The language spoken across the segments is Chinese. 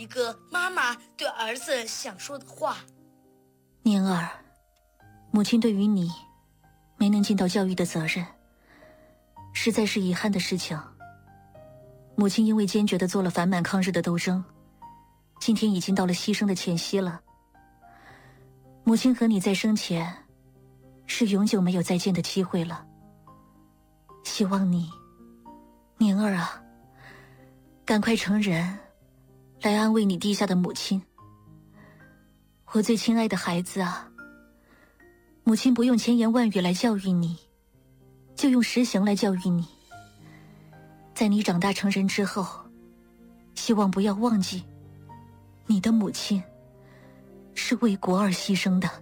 一个妈妈对儿子想说的话。 宁儿，母亲对于你没能尽到教育的责任，实在是遗憾的事情。母亲因为坚决地做了反满抗日的斗争，今天已经到了牺牲的前夕了。母亲和你在生前是永久没有再见的机会了。希望你，宁儿啊，赶快成人，来安慰你地下的母亲。我最亲爱的孩子啊，母亲不用千言万语来教育你，就用实行来教育你。在你长大成人之后，希望不要忘记，你的母亲是为国而牺牲的。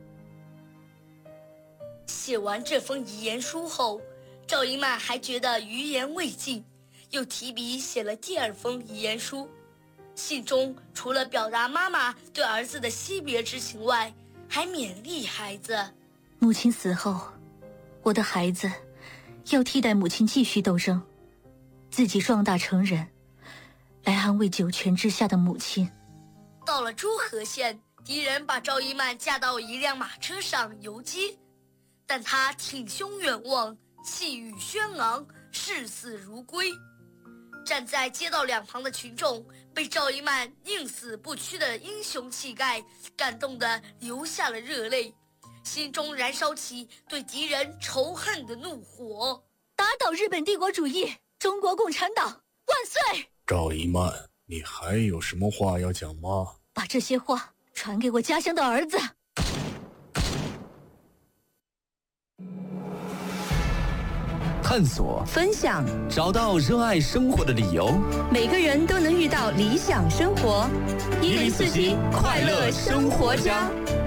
写完这封遗言书后，赵一曼还觉得余言未尽，又提笔写了第二封遗言书。信中除了表达妈妈对儿子的惜别之情外，还勉励孩子： 母亲死后，我的孩子要替代母亲继续斗争，自己壮大成人，来安慰九泉之下的母亲。 到了诸河县，敌人把赵一曼架到一辆马车上游街，但他挺胸远望，气宇轩昂，视死如归。站在街道两旁的群众被赵一曼宁死不屈的英雄气概感动得流下了热泪，心中燃烧起对敌人仇恨的怒火。 打倒日本帝国主义，中国共产党万岁！ 赵一曼，你还有什么话要讲吗？ 把这些话传给我家乡的儿子。 探索， 分享， 找到热爱生活的理由。 每个人都能遇到理想生活。1047快乐生活家。